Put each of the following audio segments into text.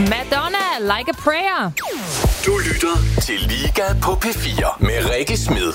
Madonna, Like a Prayer. Du lytter til Liga på P4 med Rikke Smed.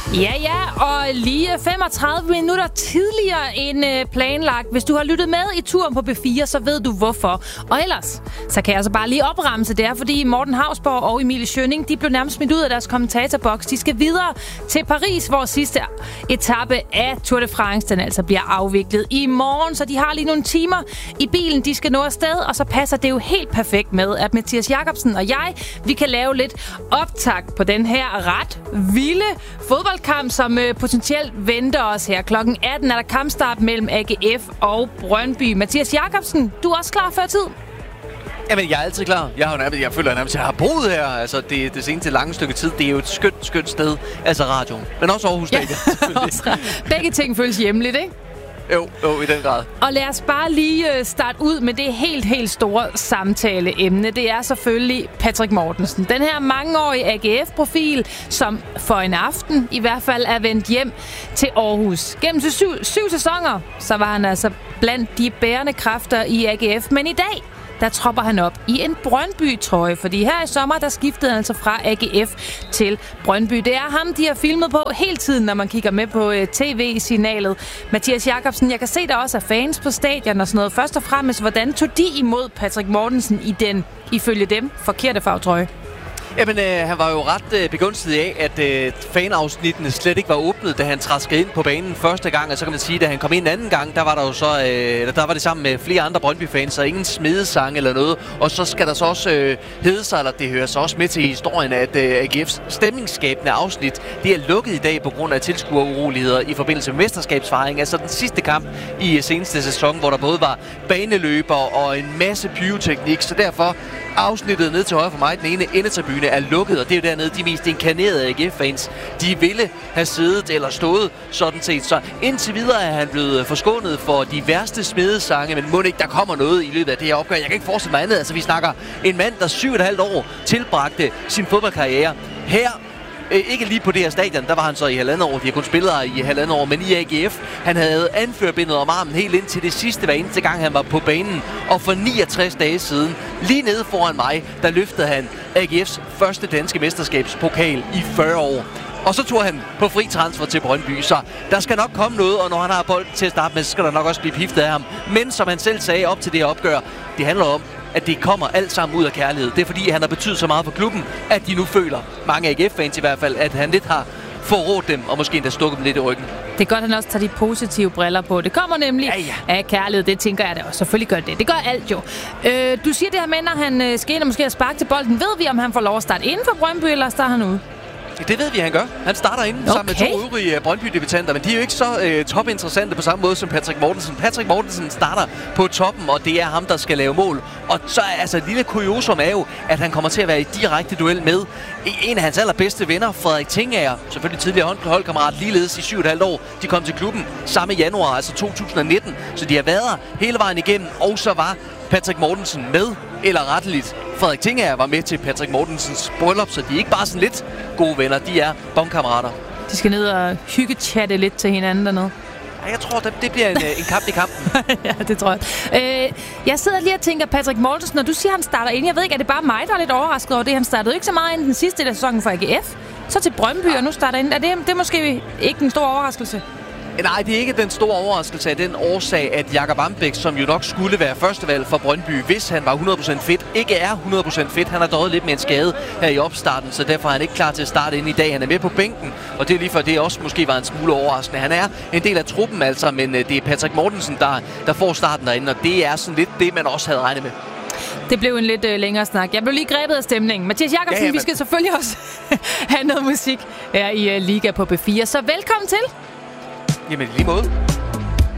Ja, og lige 35 minutter tidligere end planlagt. Hvis du har lyttet med i turen på P4, så ved du hvorfor. Og ellers, så kan jeg altså bare lige opremse. Det er, fordi Morten Hausborg og Emilie Schønning, de blev nærmest smidt ud af deres kommentatorboks. De skal videre til Paris, hvor sidste etape af Tour de France, den altså bliver afviklet i morgen. Så de har lige nogle timer i bilen, de skal nå afsted. Og så passer det jo helt perfekt med, at Mathias Jacobsen og jeg, vi kan lave lidt optakt på den her ret vilde fodboldkamp, som potentielt venter os her. Klokken 18 er der kampstart mellem AGF og Brøndby. Mathias Jacobsen, du er også klar før tid? Jamen, jeg er altid klar. Jeg føler nærmest, at jeg har boet her. Altså, det seneste lange stykke tid, det er jo et skønt sted. Altså radioen. Men også Aarhus Stadion. Begge ting føles hjemligt, ikke? Jo, i den grad. Og lad os bare lige starte ud med det helt store samtaleemne. Det er selvfølgelig Patrick Mortensen. Den her mangeårige AGF-profil, som for en aften i hvert fald er vendt hjem til Aarhus. Gennem syv sæsoner, så var han altså blandt de bærende kræfter i AGF. Men i dag, der tropper han op i en Brøndby-trøje, fordi her i sommer, der skiftede han altså fra AGF til Brøndby. Det er ham, de har filmet på hele tiden, når man kigger med på tv-signalet. Mathias Jacobsen, jeg kan se, der også er fans på stadion og sådan noget. Først og fremmest, hvordan tog de imod Patrick Mortensen i den, ifølge dem, forkerte farvetrøje? Jamen, han var jo ret begunstiget af, at fanafsnittene slet ikke var åbnet, da han traskede ind på banen første gang. Og så kan man sige, at da han kom ind anden gang, der var der jo så, der var det sammen med flere andre Brøndby-fans, så ingen smedesang eller noget. Og så skal der så også hedde sig, eller det hører så også med til historien, at AGF's stemningsskabende afsnit, det er lukket i dag på grund af tilskueruroligheder i forbindelse med mesterskabsfejring. Altså den sidste kamp i seneste sæson, hvor der både var baneløber og en masse pyroteknik. Så derfor afsnittet ned til højre for mig, den ene endetribune er lukket, og det er jo dernede de mest inkarnerede AGF-fans. De ville have siddet eller stået sådan set. Så indtil videre er han blevet forskånet for de værste smedesange, men må ikke, der kommer noget i løbet af det her opgør. Jeg kan ikke forestille mig andet. Altså, vi snakker en mand, der 7,5 år tilbragte sin fodboldkarriere her. Ikke lige på det her stadion, der var han så i 1,5 år. De har kun spillet i 1,5 år, men i AGF. Han havde anførbindet om armen helt ind til det sidste hver eneste gang, han var på banen. Og for 69 dage siden, lige nede foran mig, der løftede han AGF's første danske mesterskabspokal i 40 år. Og så tog han på fri transfer til Brøndby, så der skal nok komme noget, og når han har bold til at starte med, så skal der nok også blive piftet af ham. Men som han selv sagde op til det opgør, det handler om, at det kommer alt sammen ud af kærlighed. Det er fordi, han har betydet så meget for klubben, at de nu føler, mange AGF-fans i hvert fald, at han lidt har forrådt dem, og måske endda stukket dem lidt i ryggen. Det er godt, at han også tager de positive briller på. Det kommer nemlig af kærlighed, det tænker jeg da også. Selvfølgelig gør det. Det gør alt jo. Du siger det her med, når han skal ind og måske sparke til bolden. Ved vi, om han får lov at starte inden for Brøndby, eller starter han ude? Det ved vi, han gør. Han starter inde sammen med 2 øvrige Brøndby-debutanter, men de er jo ikke så topinteressante på samme måde som Patrick Mortensen. Patrick Mortensen starter på toppen, og det er ham, der skal lave mål. Og så altså et lille kuriosum er jo, at han kommer til at være i direkte duel med en af hans allerbedste venner, Frederik Tingager, selvfølgelig tidligere holdkammerat, ligeledes i 7,5 år. De kom til klubben samme januar, altså 2019, så de har været her hele vejen igennem, og så var Patrick Mortensen med, eller retteligt, Frederik Tingager var med til Patrick Mortensens bryllup, så de er ikke bare sådan lidt gode venner, de er bomkammerater. De skal ned og hyggechatte lidt til hinanden dernede. Ja, jeg tror, det bliver en kamp i kampen. Ja, det tror jeg. Jeg sidder lige og tænker, Patrick Mortensen, når du siger, han starter ind, jeg ved ikke, er det bare mig, der er lidt overrasket over det? Han startede ikke så meget ind den sidste del af sæsonen for AGF, så til Brøndby, og nu starter ind. Det er måske ikke en stor overraskelse? Nej, det er ikke den store overraskelse af den årsag, at Jakob Ambæk, som jo nok skulle være førstevalg for Brøndby, hvis han var 100% fit, ikke er 100% fit. Han har døjet lidt med en skade her i opstarten, så derfor er han ikke klar til at starte ind i dag. Han er med på bænken, og det er lige for, det også måske var en smule overraskende. Han er en del af truppen altså, men det er Patrick Mortensen, der får starten derinde, og det er sådan lidt det, man også havde regnet med. Det blev en lidt længere snak. Jeg blev lige grebet af stemningen. Mathias Jacobsen, vi skal selvfølgelig også have noget musik her i Liga på P4, så velkommen til. Jamen, lige måde.